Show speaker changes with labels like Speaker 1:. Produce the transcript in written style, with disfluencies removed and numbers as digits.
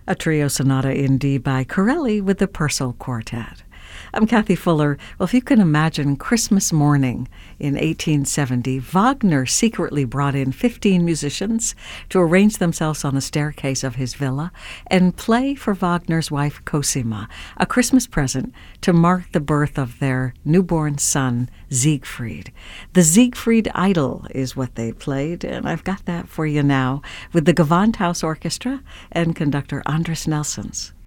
Speaker 1: A trio sonata in D by Corelli with the Purcell Quartet. I'm Kathy Fuller. Well, if you can imagine Christmas morning in 1870, Wagner secretly brought in 15 musicians to arrange themselves on the staircase of his villa and play for Wagner's wife Cosima, a Christmas present to mark the birth of their newborn son, Siegfried. The Siegfried Idyll is what they played, and I've got that for you now with the Gewandhaus Orchestra and conductor Andris Nelsons.